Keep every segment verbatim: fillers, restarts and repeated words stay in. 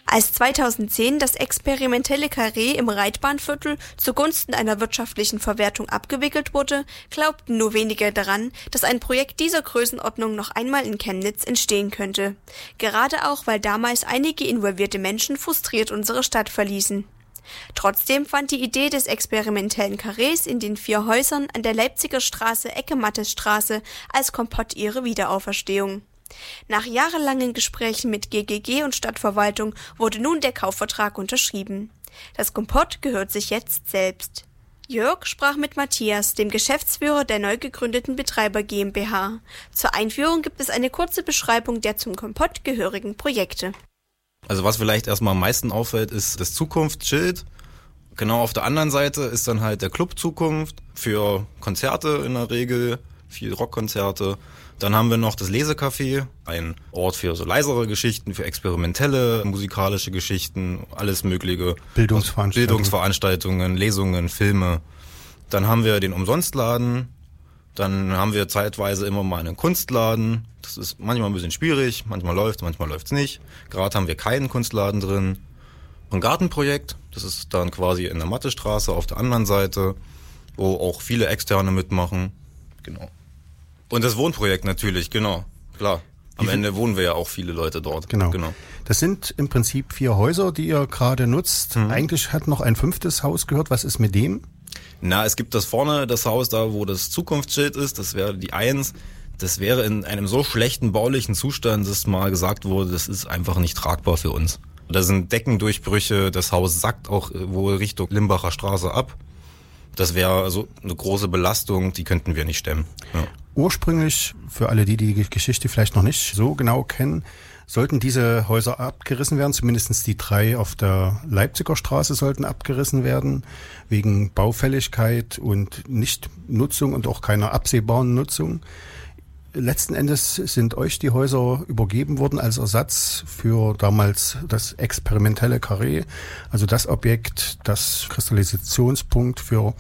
Als zweitausendzehn das experimentelle Karree im Reitbahnviertel zugunsten einer wirtschaftlichen Verwertung abgewickelt wurde, glaubten nur wenige daran, dass ein Projekt dieser Größenordnung noch einmal in Chemnitz entstehen könnte. Gerade auch, weil damals einige involvierte Menschen frustriert unsere Stadt verließen. Trotzdem fand die Idee des experimentellen Karrees in den vier Häusern an der Leipziger Straße Ecke Mattesstraße als Kompott ihre Wiederauferstehung. Nach jahrelangen Gesprächen mit G G G und Stadtverwaltung wurde nun der Kaufvertrag unterschrieben. Das Kompott gehört sich jetzt selbst. Jörg sprach mit Matthias, dem Geschäftsführer der neu gegründeten Betreiber GmbH. Zur Einführung gibt es eine kurze Beschreibung der zum Kompott gehörigen Projekte. Also was vielleicht erstmal am meisten auffällt, ist das Zukunftsschild. Genau auf der anderen Seite ist dann halt der Club Zukunft für Konzerte in der Regel, viel Rockkonzerte. Dann haben wir noch das Lesecafé, ein Ort für so leisere Geschichten, für experimentelle musikalische Geschichten, alles mögliche. Bildungsveranstaltungen. Bildungsveranstaltungen, Lesungen, Filme. Dann haben wir den Umsonstladen. Dann haben wir zeitweise immer mal einen Kunstladen. Das ist manchmal ein bisschen schwierig, manchmal läuft's, manchmal läuft's nicht. Gerade haben wir keinen Kunstladen drin. Ein Gartenprojekt, das ist dann quasi in der Mattestraße auf der anderen Seite, wo auch viele Externe mitmachen. Genau. Und das Wohnprojekt natürlich, genau, klar. Am Wie Ende wohnen wir ja auch viele Leute dort. Genau. genau. Das sind im Prinzip vier Häuser, die ihr gerade nutzt. Mhm. Eigentlich hat noch ein fünftes Haus gehört. Was ist mit dem? Na, es gibt das vorne, das Haus da, wo das Zukunftsschild ist, das wäre die Eins. Das wäre in einem so schlechten baulichen Zustand, dass mal gesagt wurde, das ist einfach nicht tragbar für uns. Da sind Deckendurchbrüche, das Haus sackt auch wohl Richtung Limbacher Straße ab. Das wäre also eine große Belastung, die könnten wir nicht stemmen. Ja. Ursprünglich, für alle, die die Geschichte vielleicht noch nicht so genau kennen, sollten diese Häuser abgerissen werden, zumindest die drei auf der Leipziger Straße sollten abgerissen werden, wegen Baufälligkeit und Nichtnutzung und auch keiner absehbaren Nutzung. Letzten Endes sind euch die Häuser übergeben worden als Ersatz für damals das experimentelle Karree, also das Objekt, das Kristallisationspunkt für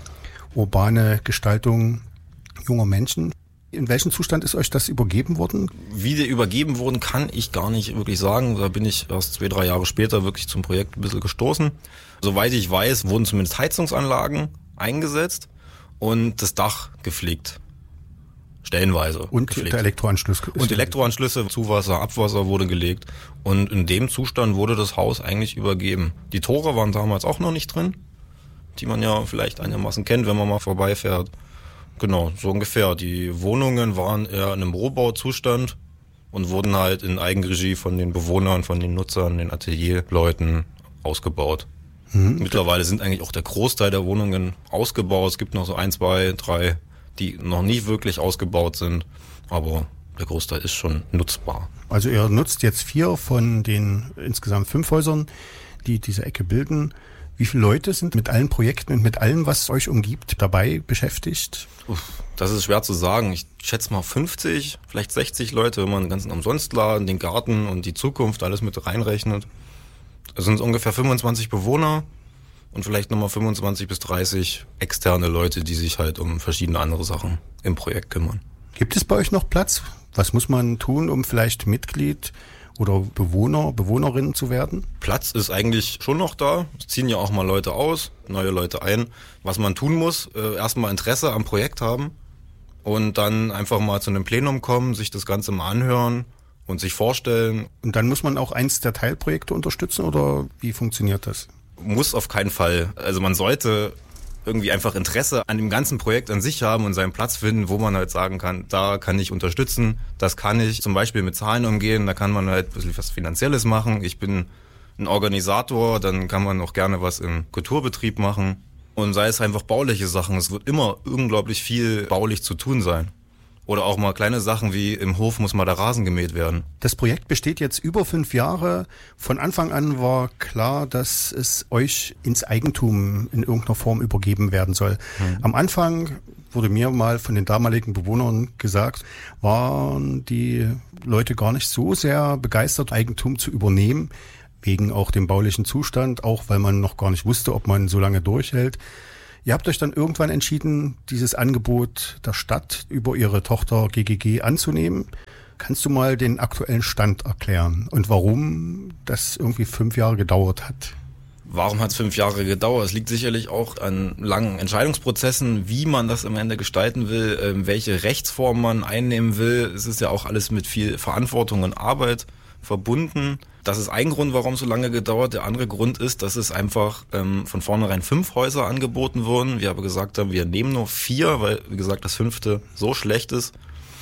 urbane Gestaltung junger Menschen. In welchem Zustand ist euch das übergeben worden? Wie die übergeben wurden, kann ich gar nicht wirklich sagen. Da bin ich erst zwei, drei Jahre später wirklich zum Projekt ein bisschen gestoßen. Soweit ich weiß, wurden zumindest Heizungsanlagen eingesetzt und das Dach gepflegt. Stellenweise. Und gepflegt. der Elektroanschluss. Und Elektroanschlüsse, Zuwasser, Abwasser wurde gelegt. Und in dem Zustand wurde das Haus eigentlich übergeben. Die Tore waren damals auch noch nicht drin, die man ja vielleicht einigermaßen kennt, wenn man mal vorbeifährt. Genau, so ungefähr. Die Wohnungen waren eher in einem Rohbauzustand und wurden halt in Eigenregie von den Bewohnern, von den Nutzern, den Atelierleuten ausgebaut. Mhm. Mittlerweile sind eigentlich auch der Großteil der Wohnungen ausgebaut. Es gibt noch so ein, zwei, drei, die noch nie wirklich ausgebaut sind, aber der Großteil ist schon nutzbar. Also ihr nutzt jetzt vier von den insgesamt fünf Häusern, die diese Ecke bilden. Wie viele Leute sind mit allen Projekten und mit allem, was euch umgibt, dabei beschäftigt? Das ist schwer zu sagen. Ich schätze mal fünfzig, vielleicht sechzig Leute, wenn man den ganzen Umsonstladen, den Garten und die Zukunft alles mit reinrechnet. Es sind ungefähr fünfundzwanzig Bewohner und vielleicht nochmal fünfundzwanzig bis dreißig externe Leute, die sich halt um verschiedene andere Sachen im Projekt kümmern. Gibt es bei euch noch Platz? Was muss man tun, um vielleicht Mitglied oder Bewohner, Bewohnerin zu werden? Platz ist eigentlich schon noch da. Es ziehen ja auch mal Leute aus, neue Leute ein. Was man tun muss, äh, erstmal Interesse am Projekt haben und dann einfach mal zu einem Plenum kommen, sich das Ganze mal anhören und sich vorstellen. Und dann muss man auch eins der Teilprojekte unterstützen oder wie funktioniert das? Muss auf keinen Fall. Also man sollte irgendwie einfach Interesse an dem ganzen Projekt an sich haben und seinen Platz finden, wo man halt sagen kann, da kann ich unterstützen, das kann ich zum Beispiel mit Zahlen umgehen, da kann man halt ein bisschen was Finanzielles machen. Ich bin ein Organisator, dann kann man auch gerne was im Kulturbetrieb machen und sei es einfach bauliche Sachen. Es wird immer unglaublich viel baulich zu tun sein. Oder auch mal kleine Sachen wie im Hof muss mal der Rasen gemäht werden. Das Projekt besteht jetzt über fünf Jahre. Von Anfang an war klar, dass es euch ins Eigentum in irgendeiner Form übergeben werden soll. Hm. Am Anfang wurde mir mal von den damaligen Bewohnern gesagt, waren die Leute gar nicht so sehr begeistert, Eigentum zu übernehmen, wegen auch dem baulichen Zustand, auch weil man noch gar nicht wusste, ob man so lange durchhält. Ihr habt euch dann irgendwann entschieden, dieses Angebot der Stadt über ihre Tochter G G G anzunehmen. Kannst du mal den aktuellen Stand erklären und warum das irgendwie fünf Jahre gedauert hat? Warum hat es fünf Jahre gedauert? Es liegt sicherlich auch an langen Entscheidungsprozessen, wie man das am Ende gestalten will, ähm, welche Rechtsform man einnehmen will. Es ist ja auch alles mit viel Verantwortung und Arbeit verbunden. Das ist ein Grund, warum es so lange gedauert. Der andere Grund ist, dass es einfach ähm, von vornherein fünf Häuser angeboten wurden. Wir aber gesagt haben, wir nehmen nur vier, weil, wie gesagt, das fünfte so schlecht ist.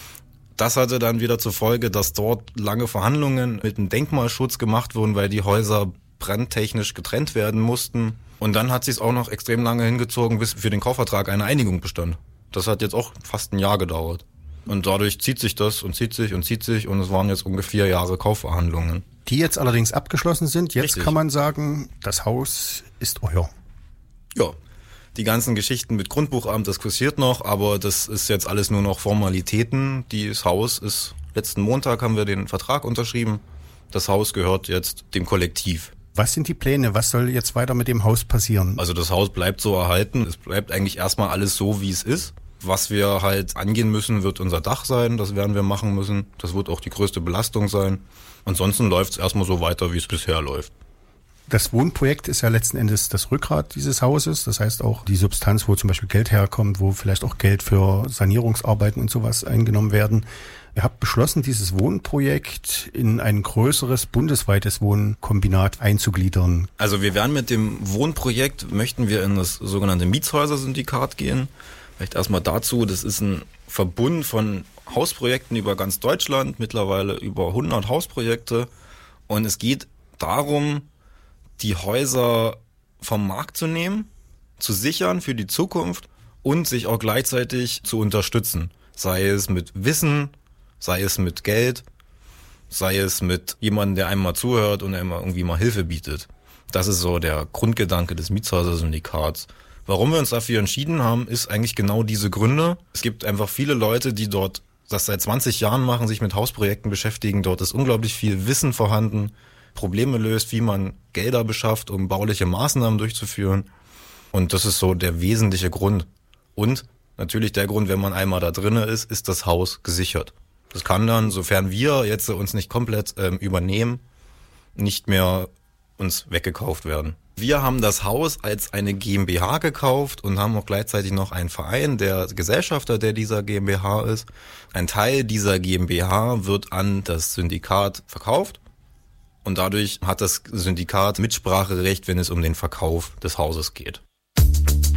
Das hatte dann wieder zur Folge, dass dort lange Verhandlungen mit dem Denkmalschutz gemacht wurden, weil die Häuser brandtechnisch getrennt werden mussten. Und dann hat es sich auch noch extrem lange hingezogen, bis für den Kaufvertrag eine Einigung bestand. Das hat jetzt auch fast ein Jahr gedauert. Und dadurch zieht sich das und zieht sich und zieht sich und es waren jetzt ungefähr vier Jahre Kaufverhandlungen. Die jetzt allerdings abgeschlossen sind. Jetzt Richtig. Kann man sagen, das Haus ist euer. Ja, die ganzen Geschichten mit Grundbuchamt, das kursiert noch, aber das ist jetzt alles nur noch Formalitäten. Das Haus ist, letzten Montag haben wir den Vertrag unterschrieben. Das Haus gehört jetzt dem Kollektiv. Was sind die Pläne? Was soll jetzt weiter mit dem Haus passieren? Also das Haus bleibt so erhalten. Es bleibt eigentlich erstmal alles so, wie es ist. Was wir halt angehen müssen, wird unser Dach sein. Das werden wir machen müssen. Das wird auch die größte Belastung sein. Ansonsten läuft es erstmal so weiter, wie es bisher läuft. Das Wohnprojekt ist ja letzten Endes das Rückgrat dieses Hauses. Das heißt auch die Substanz, wo zum Beispiel Geld herkommt, wo vielleicht auch Geld für Sanierungsarbeiten und sowas eingenommen werden. Ihr habt beschlossen, dieses Wohnprojekt in ein größeres bundesweites Wohnkombinat einzugliedern. Also wir werden mit dem Wohnprojekt, möchten wir in das sogenannte Mietshäuser-Syndikat gehen. Vielleicht erstmal dazu, das ist ein Verbund von Hausprojekten über ganz Deutschland, mittlerweile über hundert Hausprojekte. Und es geht darum, die Häuser vom Markt zu nehmen, zu sichern für die Zukunft und sich auch gleichzeitig zu unterstützen. Sei es mit Wissen, sei es mit Geld, sei es mit jemandem, der einem mal zuhört und einem irgendwie mal Hilfe bietet. Das ist so der Grundgedanke des Mietshäuser-Syndikats. Warum wir uns dafür entschieden haben, ist eigentlich genau diese Gründe. Es gibt einfach viele Leute, die dort das seit zwanzig Jahren machen, sich mit Hausprojekten beschäftigen. Dort ist unglaublich viel Wissen vorhanden, Probleme löst, wie man Gelder beschafft, um bauliche Maßnahmen durchzuführen. Und das ist so der wesentliche Grund. Und natürlich der Grund, wenn man einmal da drinne ist, ist das Haus gesichert. Das kann dann, sofern wir jetzt uns nicht komplett ähm, übernehmen, nicht mehr uns weggekauft werden. Wir haben das Haus als eine GmbH gekauft und haben auch gleichzeitig noch einen Verein, der Gesellschafter der dieser GmbH ist. Ein Teil dieser GmbH wird an das Syndikat verkauft und dadurch hat das Syndikat Mitspracherecht, wenn es um den Verkauf des Hauses geht.